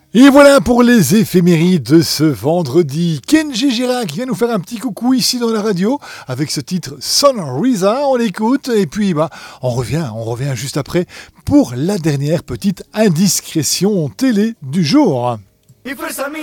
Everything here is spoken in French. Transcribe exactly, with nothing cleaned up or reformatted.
Et voilà pour les éphémérides de ce vendredi. Kenji Girac vient nous faire un petit coucou ici dans la radio avec ce titre Sonorisa, on l'écoute et puis bah on revient, on revient juste après pour la dernière petite indiscrétion télé du jour.